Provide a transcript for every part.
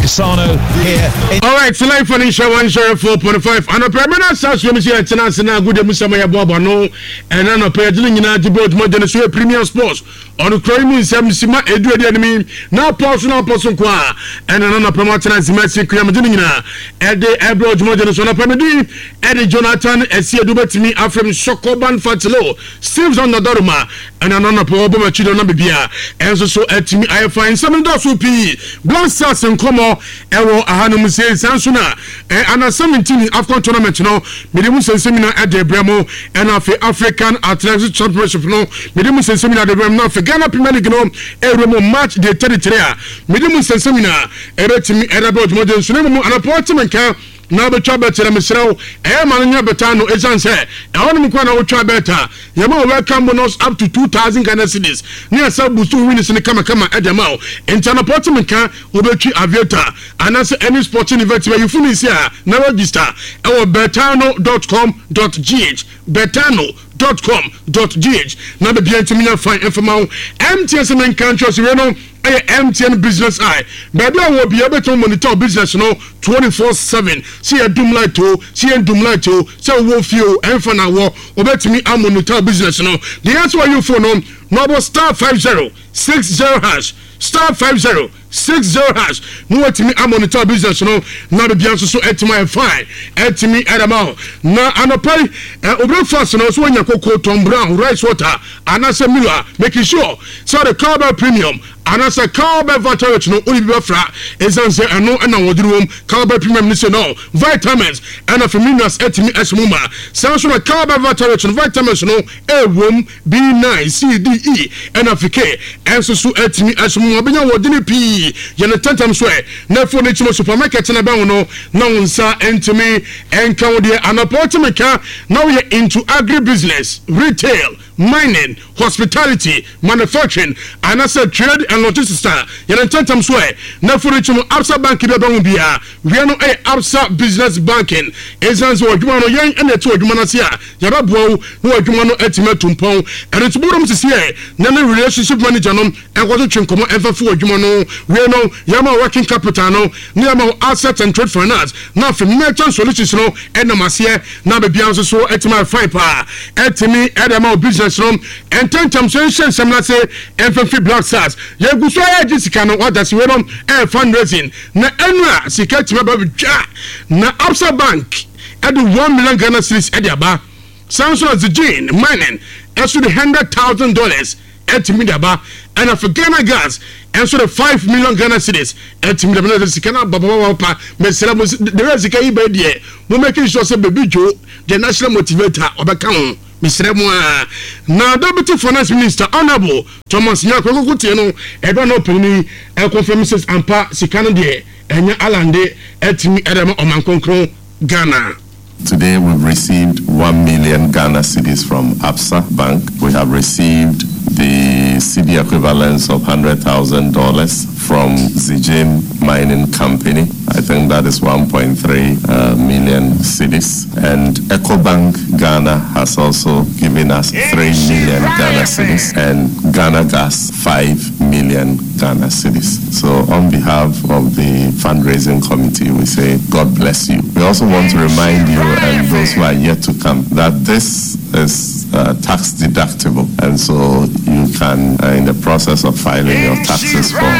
Cassano here. Alright, so live financial 104.5. And a permanent South Summit Tenants and good Musamaya Boba no, and an appeared in United Board Modern Premium Sports on the Crime Sima Edward enemy, now personal person qua, and another promoter as Messi Kramadina, at the Abroad Modern Son of Pamadi, Eddie Jonathan, Esia Dubatimi, Afram Shokoban Fatilo, Steve's on the Dorma, and another problem at Chidona Bibia, and so at me I find some dollars will be Blasters and Como, Ero Ahanum says Sansuna, and a 17 Afghan tournament, no, Medimus and Seminar at the Bremo, and of the African Athletics Championship, no, Medimus and Seminar at the Bremo, for Ghana Premier League, no, Ero match the territory, Medimus and Seminar, Eretimi, Erabot Modern Sunemo, and a portman car. Na be twa betere mesrew mananya beta no ezan se wonu mkwa na wo twa beta yama welcome bonus up to 2000 Ghana cedis ne asa busu winners ne kama edema o internal portman kan obetwi aviator anase any sporting event where you funi sia na register betano.com.gh betano.com.gh na be biantimi na fine information MTS men countries we no MTN business eye baby I will be able to monitor business no 24/7 see a doom light to see a doom light to so wo feel and for now obetimi am monitor business no the answer you phone no number star 5060 hash star 5060 hash no etimi am monitor business no na be bianso so etimi fine etimi edamao na anopai breakfast no so nya kokko Tom Brown rice water anase Miller making sure so the Cowbell Premium anasa Cowbell Vitality no only be fra esanse eno na wodirum Cowbell Premium ni se no vitamins and of minerals etimi esmuma sanso na Cowbell Vitality vitamins no ewom B9 CDE and of K enso so etimi esmuma benya wodini p ye ne tantam so na fo ne chimo supermarket na ba no na unsa entimi enka de anaportment ka now we into agribusiness retail mining hospitality manufacturing and as a trade and logistics ye ne tantam so na fo ne chimo Absa Bank be ba bia we no Absa business banking ezanzo odwuma no yen na eto odwuma na se a ye ba boa no odwuma no etime tumpon and it borom se se na relationship manager no enko to twenkomo enfa fo odwuma no we no yama working capital no yama asset and trade finance na for merchant solutions no enamase na be bianso so etima fine pa etimi edema business no ententam sensation semna say enfa fi black stars ye guso ya jisika no others we no fundraising na enwa sika tima ba bja na Absa Bank edu 1 million Ghana cedis ediaba Samson Zijin mining esu the $100,000 etimi daba and for Ghana gas and so the 5 million Ghana cedis etimi daba na sika baba pa mesela the rest ka ibe die mo making sure say baby Joe the national motivator obeka ho Mr. Now, Deputy Finance Minister Honorable Thomas Nyako Kutieno, Edwin Opini, confirms Ampa Sikano de Enya Alande, Etimi Edema Omankonkro, Ghana. Today we've received 1 million Ghana cedis from Absa Bank. We have received the CD equivalence of $100,000 from Zijin Mining Company. I think that is 1.3 million cedis. And EcoBank Ghana has also given us 3 million Ghana cedis and Ghana Gas 5 million Ghana cedis. So on behalf of the fundraising committee, we say God bless you. We also want to remind you and those who are yet to come that this is tax deductible, and so you can in the process of filing your taxes for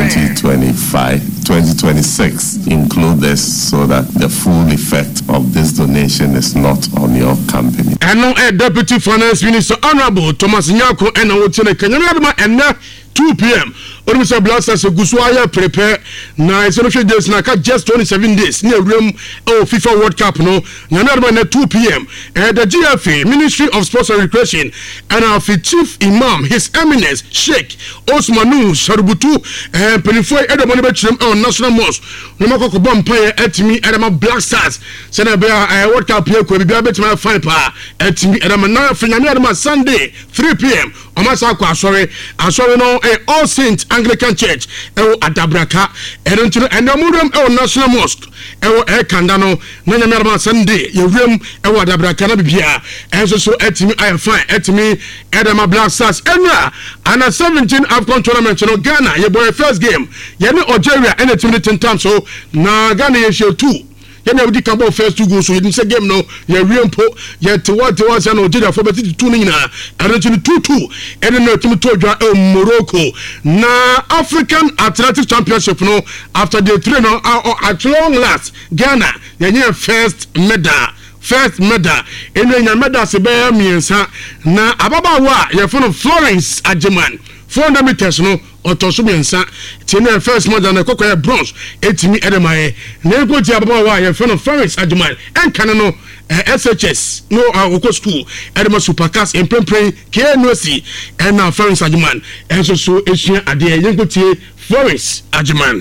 2026 include this so that the full effect of this donation is not on your company. And now Deputy Finance Minister Honorable Thomas Nyako and Kenya and 2 p.m. Mr. Blasters Guswaya prepare na celebration days na just 27 days near room FIFA World Cup no na 2 p.m. The GFA Ministry of Sports and Recreation and our Chief Imam His Eminence Sheikh Osmanu Sharubutu Penifoi Edamoni Betrim on National Mosque no mako bompa etimi Edama Blasters sena be World Cup here ko bia betima fine pa etimi Edama na finanya Edama Sunday 3 p.m. Omasa kwa asore no All Saints Anglican Church Adabraka Erentino and Amurum or National Mosque or Candano Nanyama Sunday Yavim or Dabra Bia and so at me I find at me Adama Black Stars and a 17 Afghan tournament in Ghana your boy first game Yemi Algeria and a 10 times so na Ghana is your 2 Yana udi kabo first 2 goals so you didn't say game no ya reampo ya to what was an Algeria for 2 nina and 2-2 and then to Morocco na African Athletic Championship no after the 3 no at long last Ghana ya first medal eno nya medal se be miensa na ababawa ya fono Florence Ajeman 400 meters no otoso miensa tene first medal na kokoya bronze etimi edemaye na egoti ababawa ya fono Florence Ajeman enkana no SHS no oko school edema supercast empempren KNOC and now Florence Ajeman enso so esua ade yenkotie Florence Ajeman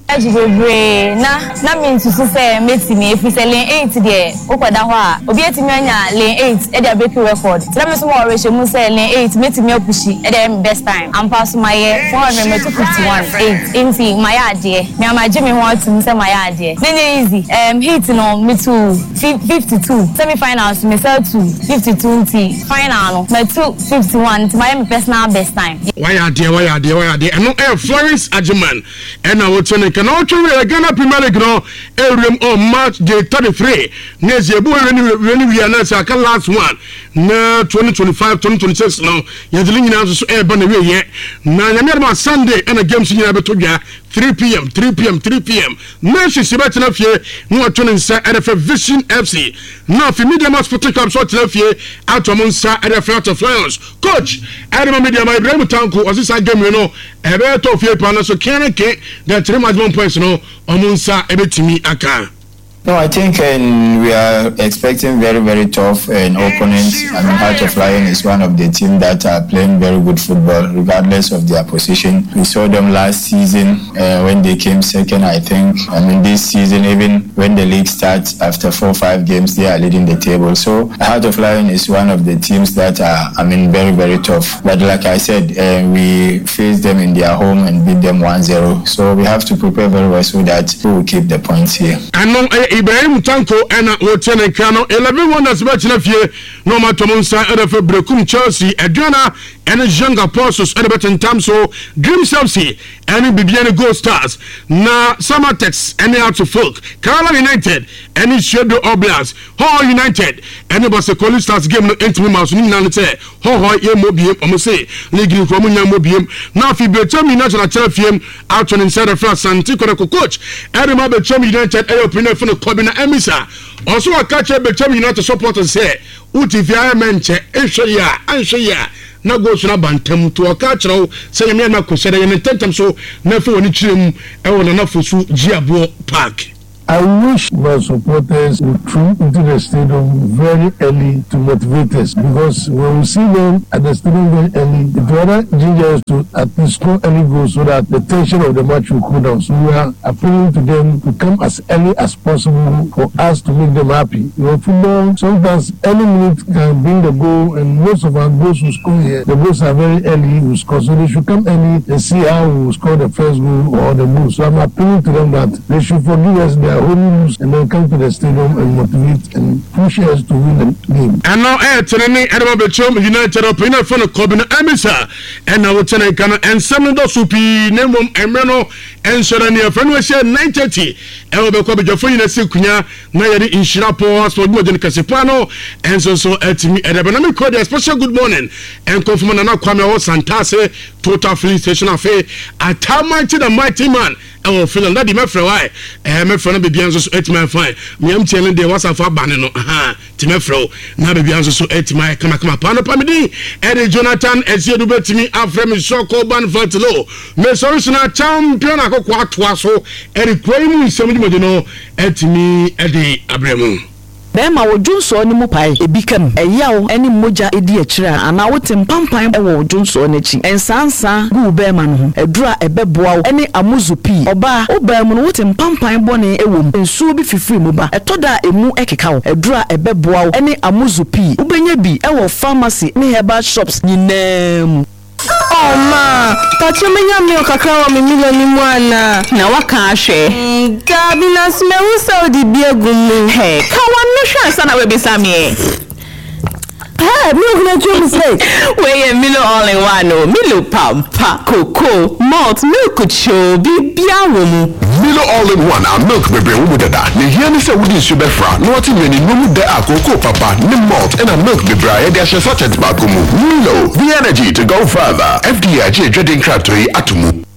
na means to say metimi if lane 8 there okwada ho a obi etimi anya lane 8 e dey break record so me so more ratio mu say lane 8 metimi apushi e dey best time am pass my 400 meter 51 8 inti my ade me am ajimi ho to say my ade then easy hit no me to 52 semi finals me sell to 52 inti final no me to 51 my personal best time why ade and no Florence Ajeman and I will tell you now to Ghana Premier League no on March day 33 next year when we announce our last one na 2025-2026 now you're the link now so ban away here na Sunday and a game senior betoja 3 p.m. Nancy Sebastian Fie no atone nsa RF Vision FC na fi media match protocol so tell out among sa RF of Lions coach Adam media my Ibrahim Tanko was this game you know ebe to fie plan so keneke the 3 match 1 points no among sa ebetimi aka. No, I think we are expecting very, very tough opponents. I mean, Heart of Lion is one of the teams that are playing very good football, regardless of their position. We saw them last season when they came second, I think. I mean, this season, even when the league starts, after 4 or 5 games, they are leading the table. So, Heart of Lion is one of the teams that are, I mean, very, very tough. But like I said, we face them in their home and beat them 1-0. So, we have to prepare very well so that we will keep the points here. Ibrahim Tanko and Lieutenant Colonel 11 wonders match na fie no matomonsa erefe brekum Chelsea Adriana and Young Apostles Edberton Tamso Dream Chelsea and Bibiani Gold Stars na Samatex and out to Folk Carolina United and Shadow Oblast Ho United and Basekoli Stars game no entimi mouse ni na nte ho ye mobiem omose league from nya mobiem na fi Betami National Champion out on inside of Santi coach Edema Betami United European for Kobina Emisa also a catch Betami United supporters say uti via menche ehwe na go so na bantam to ka kyerɛw sɛ yɛme na kɔsɛre yɛne tentam so na fa woni kyerɛm ɛwɔ na nafosu Giabo Park. I wish my supporters would troop into the stadium very early to motivate us, because when we see them at the stadium very early, it rather ginger us to at least score early goals so that the tension of the match will cool down. So we are appealing to them to come as early as possible for us to make them happy. You know, football, sometimes any minute can bring the goal, and most of our goals we score here, the goals are very early, we score. So they should come early and see how we will score the first goal or the goal. So I'm appealing to them that they should forgive us their homes and then come to the stadium and motivate and push us to win the game. And now, Tony Edema Betchum United up in a front of Kobina Emisa, and now Tony Kana and Samuel Supi, Nemum, Emeno, and Serania, friend was here 9:30. Elbe Kobi Jaffa in a Silkunya, Nayari in Shirapo, for Modern Casipano, and so at me at Ebanami Code, a special good morning, and Confirmana Kwame Santase, Total Fleet Station Affair, at Tamati the mighty man. I will feel that the Mefro, my friend be beyond so 8 my fine. Me am telling the was a for banano, Timefro, now be beyond so 8 my come pano pamidi, Eddie Jonathan, as you do to me, after me so called ban Vertilo, me solution champion, I go quite so, Eddie Quamu, somebody would know, at me, Eddie Abremu. Bema wo Junso ni mu pai ebikam eyawo eni moja edi akira ana wotem pampan ewo Junso n'echi ensansa gu bema no edura ebeboa wo eni amuzupi oba obam no wotem pampan bone ewom ensu bi fifiri mu ba etoda emu ekeka wo edura ebeboa wo eni amuzupi ubenya bi ewo pharmacy ni herbal shops nyinam Oh ma, tachomenya milk kakra wa mimilo ni mwana. Na wakashe. Gabi na smeusa odibie gumu. Hey, kawa no sana webesamie. Milk na chum say. Weye Milo all in one. Milo pampa, cocoa, malt, milk cho, bibia womu. Milo all in one. Our milk bebe wumu dada. Ni here ni se wudi subefra. No ati ni numu de a cocoa papa, ni malt, and a milk bebe a de ashe sachet bakumu. Milo, the energy to go further. FDA trading factory atumu.